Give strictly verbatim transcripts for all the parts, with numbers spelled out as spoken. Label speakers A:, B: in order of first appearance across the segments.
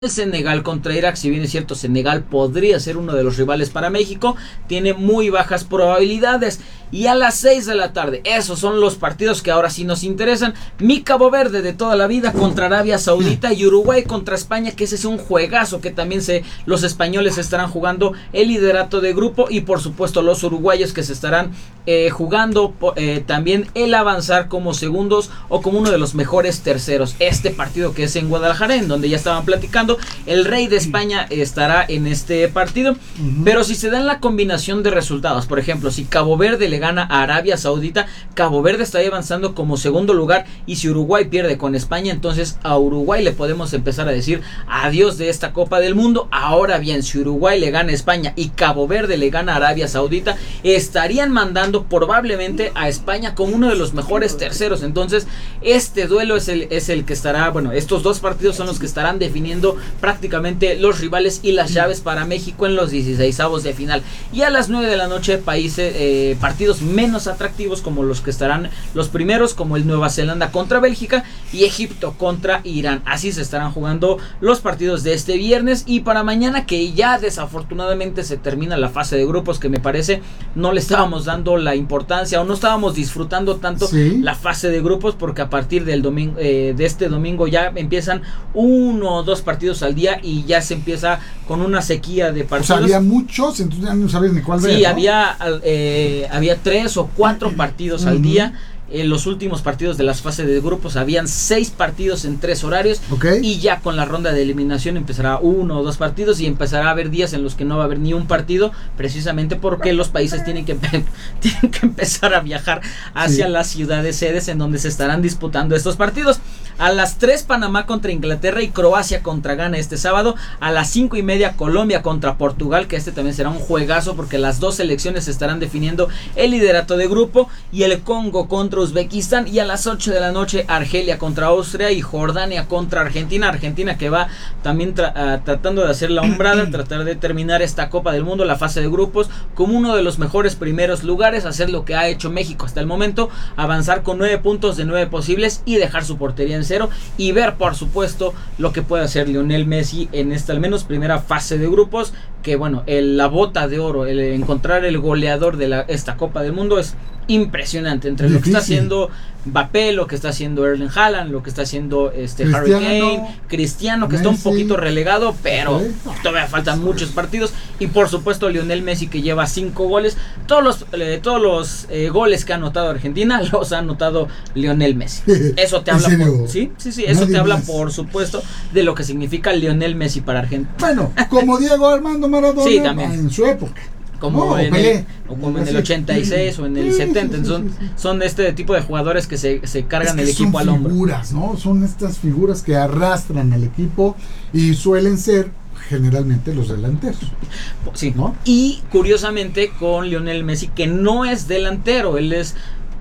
A: Senegal contra Irak. Si bien es cierto, Senegal podría ser uno de los rivales para México, tiene muy bajas probabilidades. Y a las seis de la tarde, esos son los partidos que ahora sí nos interesan. Mi Cabo Verde de toda la vida contra Arabia Saudita y Uruguay contra España, que ese es un juegazo que también se, los españoles estarán jugando el liderato de grupo, y por supuesto los uruguayos que se estarán eh, jugando eh, también el avanzar como segundos o como uno de los mejores terceros. Este partido que es en Guadalajara, en donde ya estaban platicando, el rey de España estará en este partido. Uh-huh. Pero si se dan la combinación de resultados, por ejemplo, si Cabo Verde le gana a Arabia Saudita, Cabo Verde estaría avanzando como segundo lugar, y si Uruguay pierde con España, entonces a Uruguay le podemos empezar a decir adiós de esta Copa del Mundo. Ahora bien, si Uruguay le gana a España y Cabo Verde le gana a Arabia Saudita, estarían mandando probablemente a España como uno de los mejores terceros. Entonces este duelo es el, es el que estará, bueno, estos dos partidos son los que estarán definiendo prácticamente los rivales y las llaves para México en los dieciseisavos de final. Y a las nueve de la noche, países, eh, partidos menos atractivos como los que estarán los primeros, como el Nueva Zelanda contra Bélgica y Egipto contra Irán. Así se estarán jugando los partidos de este viernes. Y para mañana, que ya desafortunadamente se termina la fase de grupos, que me parece no le estábamos dando la importancia o no estábamos disfrutando tanto ¿Sí? la fase de grupos, porque a partir del domingo, eh, de este domingo ya empiezan uno o dos partidos al día y ya se empieza con una sequía de partidos.
B: O sea, había muchos, entonces ya no sabes ni cuál ver.
A: Sí,
B: ¿no?
A: había, eh, había tres o cuatro partidos uh-huh. al día. En los últimos partidos de las fases de grupos habían seis partidos en tres horarios,
B: okay.
A: y ya con la ronda de eliminación empezará uno o dos partidos, y empezará a haber días en los que no va a haber ni un partido, precisamente porque los países tienen que, tienen que empezar a viajar hacia sí. las ciudades sedes en donde se estarán disputando estos partidos. A las tres, Panamá contra Inglaterra y Croacia contra Ghana este sábado. A las cinco y media, Colombia contra Portugal, que este también será un juegazo porque las dos selecciones estarán definiendo el liderato de grupo, y el Congo contra Uzbekistán. Y a las ocho de la noche, Argelia contra Austria y Jordania contra Argentina. Argentina que va también tra- uh, tratando de hacer la hombrada, tratar de terminar esta Copa del Mundo, la fase de grupos, como uno de los mejores primeros lugares, hacer lo que ha hecho México hasta el momento, avanzar con nueve puntos de nueve posibles y dejar su portería en cero, y ver por supuesto lo que puede hacer Lionel Messi en esta al menos primera fase de grupos, que bueno, el, la bota de oro, el encontrar el goleador de la, esta Copa del Mundo es impresionante, entre Difícil. lo que está haciendo Mbappé, lo que está haciendo Erling Haaland, lo que está haciendo este Harry Kane, Cristiano, que Messi. Está un poquito relegado, pero okay. todavía faltan muchos partidos, y por supuesto Lionel Messi, que lleva cinco goles. Todos los eh, todos los eh, goles que ha anotado Argentina los ha anotado Lionel Messi. Eso te habla por, sí, sí, sí, eso Nadie te habla más. por supuesto de lo que significa Lionel Messi para Argentina.
B: Bueno, como Diego Armando Maradona
A: sí, también.
B: en su época.
A: Como, no, en el, o como en el ochenta y seis o en el setenta, son, son este tipo de jugadores que se, se cargan es que el equipo al hombro.
B: Son figuras, ¿no? Son estas figuras que arrastran al equipo y suelen ser generalmente los delanteros.
A: Sí, ¿no? Y curiosamente con Lionel Messi, que no es delantero, él es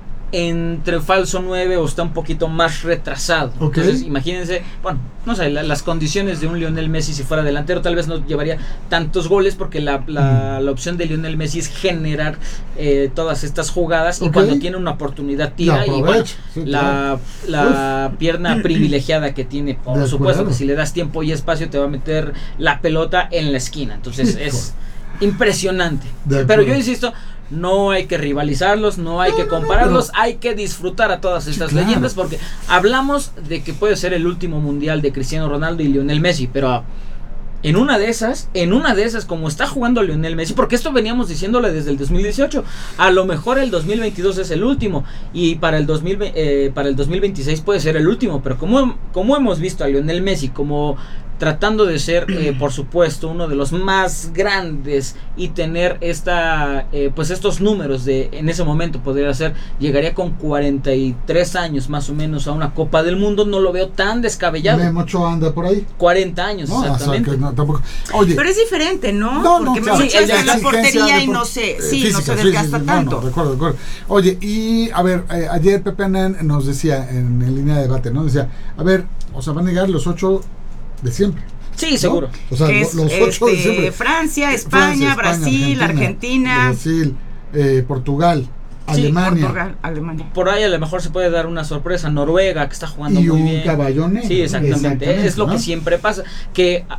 A: entre falso nueve o está un poquito más retrasado. Okay. Entonces imagínense, bueno, no sé, la, las condiciones de un Lionel Messi si fuera delantero tal vez no llevaría tantos goles, porque la, la, mm. la opción de Lionel Messi es generar eh, todas estas jugadas, okay. y cuando tiene una oportunidad tira, y bueno, sí, la, claro. la pierna privilegiada que tiene, por de supuesto acuerdo. que si le das tiempo y espacio te va a meter la pelota en la esquina, entonces es impresionante. Pero yo insisto, no hay que rivalizarlos, no hay no, que compararlos, no, no, no. hay que disfrutar a todas estas sí, claro. leyendas, porque hablamos de que puede ser el último mundial de Cristiano Ronaldo y Lionel Messi, pero en una de esas, en una de esas, como está jugando Lionel Messi, porque esto veníamos diciéndole desde el dos mil dieciocho, a lo mejor el dos mil veintidós es el último, y para el dos mil, eh, para el dos mil veintiséis puede ser el último, pero como, como hemos visto a Lionel Messi como tratando de ser, eh, por supuesto, uno de los más grandes y tener esta, eh, pues estos números de, en ese momento podría ser, llegaría con cuarenta y tres años más o menos a una Copa del Mundo, no lo veo tan descabellado.
B: Memo Ochoa anda por ahí.
A: cuarenta años, no, exactamente.
B: O sea, que no, tampoco. Oye,
C: pero es diferente, ¿no?
B: No,
C: Porque
B: no,
C: me
B: claro,
C: echas
B: sí,
C: en la portería
B: de,
C: y no sé,
B: eh,
C: sí,
B: física,
C: no se
B: sí,
C: desgasta
B: sí, sí,
C: tanto.
B: No, no, recuerdo, recuerdo. Oye, y a ver, eh, ayer Pepe Anán nos decía en, en línea de debate, ¿no? Decía, a ver, o sea, van a llegar los ocho de siempre.
A: Sí, seguro.
B: ¿No? O sea,
C: es,
B: los ocho
C: este,
B: de siempre.
C: Francia, España,
B: Francia, España
C: Brasil, Argentina,
B: Argentina Brasil, eh, Portugal.
A: Sí,
B: Alemania.
C: Portugal, Alemania.
A: Por ahí a lo mejor se puede dar una sorpresa. Noruega, que está jugando
B: Y
A: muy
B: un
A: bien.
B: caballón negro,
A: Sí, exactamente.
B: exactamente,
A: Es lo
B: ¿no?
A: que siempre pasa. Que